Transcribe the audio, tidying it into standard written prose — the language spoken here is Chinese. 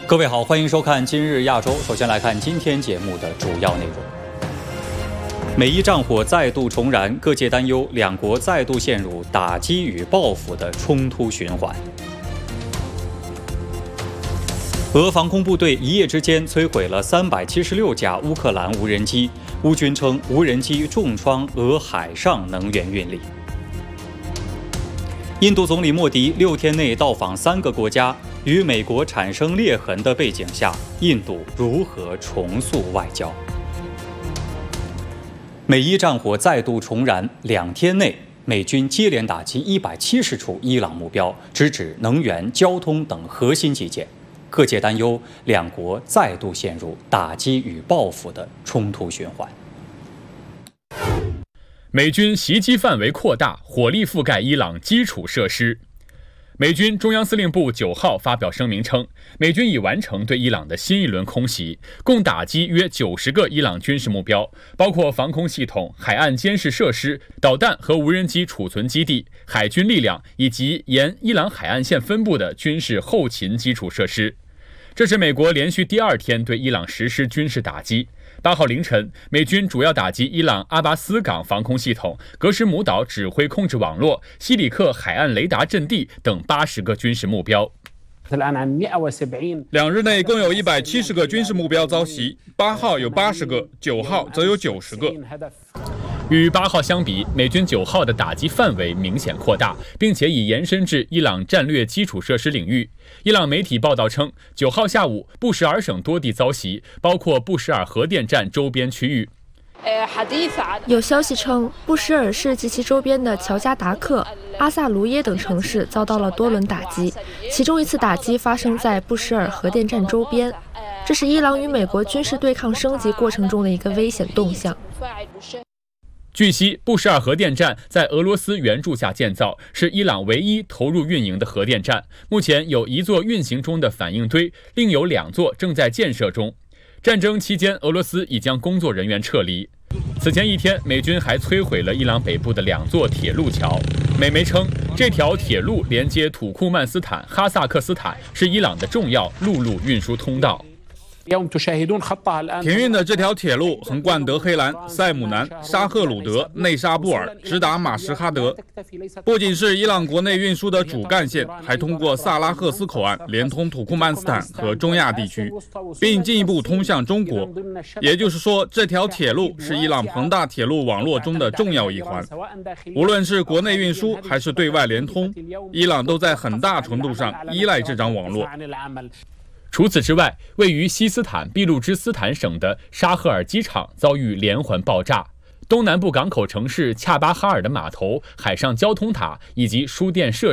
各位好，欢迎收看今日亚洲。首先来看今天节目的主要内容。美伊战火再度重燃，各界担忧两国再度陷入打击与报复的冲突循环。俄防空部队一夜之间摧毁了376架乌克兰无人机，乌军称无人机重创俄海上能源运力。印度总理莫迪6天内到访3个国家，与美国产生裂痕的背景下，印度如何重塑外交？美伊战火再度重燃，2天内美军接连打击170处伊朗目标，直指能源、交通等核心基建。各界担忧两国再度陷入打击与报复的冲突循环。 美军袭击范围扩大，火力覆盖伊朗基础设施。美军中央司令部9号发表声明称，美军已完成对伊朗的新一轮空袭，共打击约90个伊朗军事目标，包括防空系统、海岸监视设施、导弹和无人机储存基地、海军力量以及沿伊朗海岸线分布的军事后勤基础设施。这是美国连续第2天对伊朗实施军事打击。8号凌晨，美军主要打击伊朗阿巴斯港防空系统、格什姆岛指挥控制网络、西里克海岸雷达阵地等80个军事目标。 2日内共有170个军事目标遭袭，8号有80个，9号则有90个。 与8号相比，美军9号的打击范围明显扩大，并且已延伸至伊朗战略基础设施领域。伊朗媒体报道称，9号下午，布什尔省多地遭袭，包括布什尔核电站周边区域。 有消息称，布什尔市及其周边的乔加达克、阿萨卢耶等城市遭到了多轮打击，其中一次打击发生在布什尔核电站周边。这是伊朗与美国军事对抗升级过程中的一个危险动向。 据悉，布什尔核电站在俄罗斯援助下建造，是伊朗唯一投入运营的核电站。目前有1座运行中的反应堆，另有2座正在建设中。战争期间，俄罗斯已将工作人员撤离。此前1天，美军还摧毁了伊朗北部的2座铁路桥。美媒称，这条铁路连接土库曼斯坦、哈萨克斯坦，是伊朗的重要陆路运输通道。 田运的这条铁路横贯德黑兰、塞姆南、沙赫鲁德、内沙布尔，直达马什哈德。不仅是伊朗国内运输的主干线，还通过萨拉赫斯口岸连通土库曼斯坦和中亚地区，并进一步通向中国。也就是说，这条铁路是伊朗庞大铁路网络中的重要一环。无论是国内运输还是对外联通，伊朗都在很大程度上依赖这张网络。 除此之外，位于西斯坦俾路支斯坦省的沙赫尔机场遭遇连环爆炸，东南部港口城市恰巴哈尔的码头、海上交通塔以及输电设施